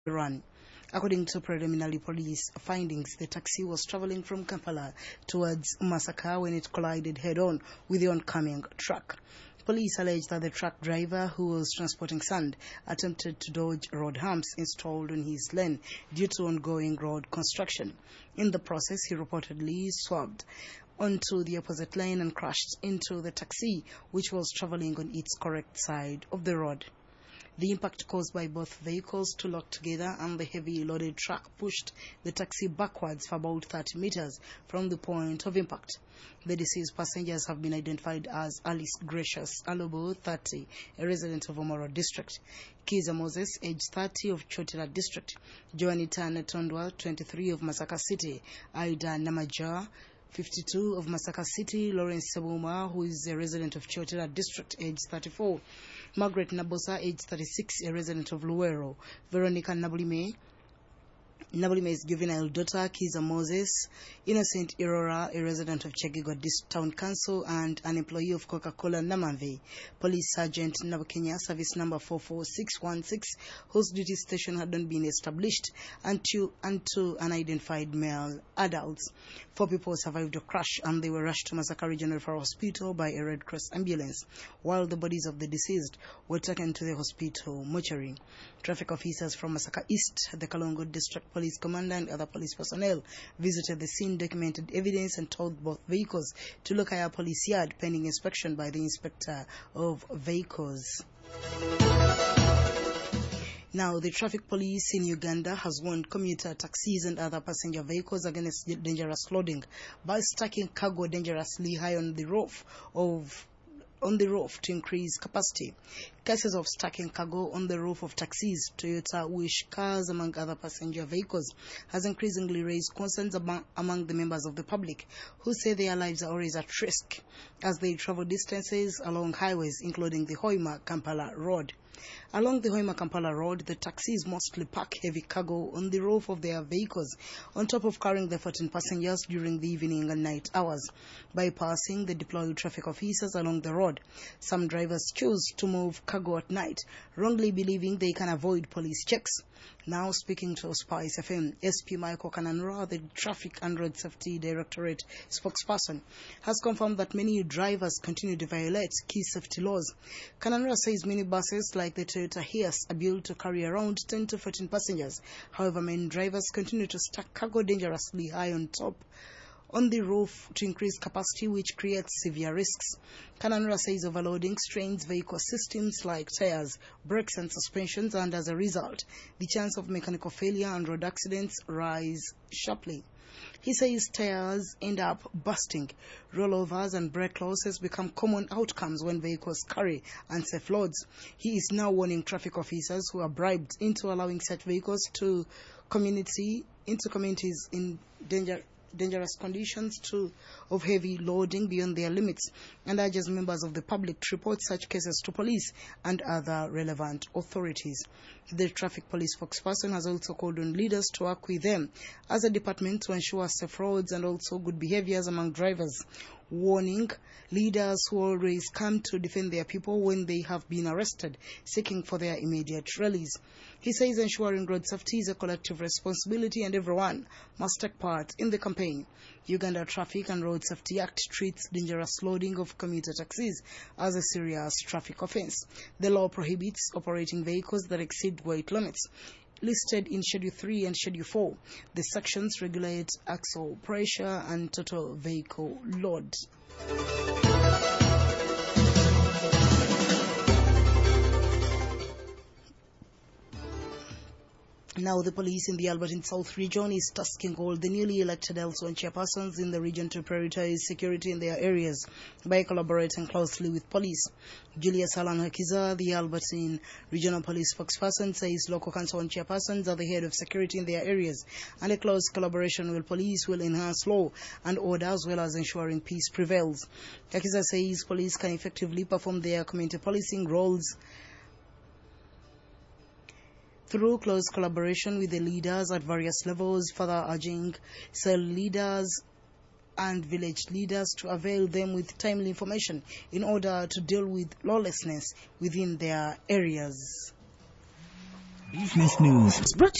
run. According to preliminary police findings, the taxi was traveling from Kampala towards Masaka when it collided head-on with the oncoming truck. Police allege that the truck driver, who was transporting sand, attempted to dodge road humps installed on his lane due to ongoing road construction. In the process, he reportedly swerved onto the opposite lane and crashed into the taxi, which was traveling on its correct side of the road. The impact caused by both vehicles to lock together, and the heavy loaded truck pushed the taxi backwards for about 30 meters from the point of impact. The deceased passengers have been identified as Alice Gracious Alobo, 30, a resident of Omoro District; Kiza Moses, age 30, of Chotera District; Joanita Netondwa, 23, of Masaka City; Aida Namaja, 52, of Masaka City; Lawrence Sabuma, who is a resident of Chotera District, age 34; Margaret Nabosa, age 36, a resident of Luero; Veronica Nabulime's juvenile daughter, Kiza Moses; Innocent Irora, a resident of Chegigo Town Council and an employee of Coca-Cola Namanve; Police Sergeant Nabukenya, service number 44616, whose duty station had not been established, and two unidentified male adults. 4 people survived the crash and they were rushed to Masaka Regional Referral Hospital by a Red Cross ambulance, while the bodies of the deceased were taken to the hospital mortuary. Traffic officers from Masaka East, the Kalongo District Police Commander, and other police personnel visited the scene, documented evidence, and told both vehicles to Lokaya Police Yard pending inspection by the Inspector of Vehicles. Now, the traffic police in Uganda has warned commuter taxis and other passenger vehicles against dangerous loading by stacking cargo dangerously high on the roof to increase capacity. Cases of stacking cargo on the roof of taxis, Toyota Wish cars, among other passenger vehicles, has increasingly raised concerns among the members of the public, who say their lives are always at risk as they travel distances along highways, including the Hoima-Kampala Road. Along the Hoima-Kampala Road, the taxis mostly pack heavy cargo on the roof of their vehicles, on top of carrying the 14 passengers during the evening and night hours. Bypassing the deployed traffic officers along the road, some drivers choose to move cargo at night, wrongly believing they can avoid police checks. Now, speaking to Spice FM, SP Michael Kananura, the Traffic and Road Safety Directorate spokesperson, has confirmed that many drivers continue to violate key safety laws. Kananura says many buses like the Toyota Hiace are built to carry around 10 to 14 passengers. However, many drivers continue to stack cargo dangerously high on the roof to increase capacity, which creates severe risks. Kananura says overloading strains vehicle systems like tires, brakes and suspensions, and as a result, the chance of mechanical failure and road accidents rise sharply. He says tires end up busting, rollovers and brake losses become common outcomes when vehicles carry unsafe loads. He is now warning traffic officers who are bribed into allowing such vehicles into communities in dangerous conditions of heavy loading beyond their limits, and urges members of the public to report such cases to police and other relevant authorities. The traffic police spokesperson has also called on leaders to work with them as a department to ensure safe roads and also good behaviors among drivers, warning leaders who always come to defend their people when they have been arrested, seeking for their immediate release. He says ensuring road safety is a collective responsibility and everyone must take part in the campaign. Uganda Traffic and Road Safety Act treats dangerous loading of commuter taxis as a serious traffic offense. The law prohibits operating vehicles that exceed weight limits listed in Schedule 3 and Schedule 4. The sections regulate axle pressure and total vehicle load. Now, the police in the Albertine South region is tasking all the newly elected L1 chairpersons in the region to prioritize security in their areas by collaborating closely with police. Julius Alan Hakiza, the Albertine Regional Police spokesperson, says local council chairpersons are the head of security in their areas, and a close collaboration with police will enhance law and order as well as ensuring peace prevails. Hakiza says police can effectively perform their community policing roles through close collaboration with the leaders at various levels, further urging cell leaders and village leaders to avail them with timely information in order to deal with lawlessness within their areas. Business News.